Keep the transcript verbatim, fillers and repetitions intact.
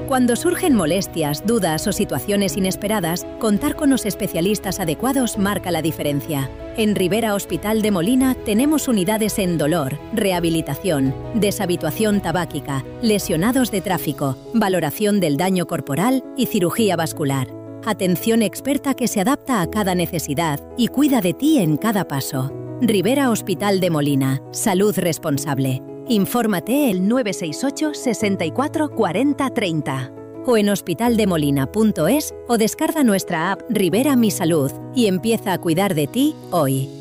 Cuando surgen molestias, dudas o situaciones inesperadas, contar con los especialistas adecuados marca la diferencia. En Rivera Hospital de Molina tenemos unidades en dolor, rehabilitación, deshabituación tabáquica, lesionados de tráfico, valoración del daño corporal y cirugía vascular. Atención experta que se adapta a cada necesidad y cuida de ti en cada paso. Rivera Hospital de Molina. Salud responsable. Infórmate el nueve seis ocho, sesenta y cuatro, cuarenta, treinta o en hospitaldemolina punto es o descarga nuestra app Rivera Mi Salud y empieza a cuidar de ti hoy.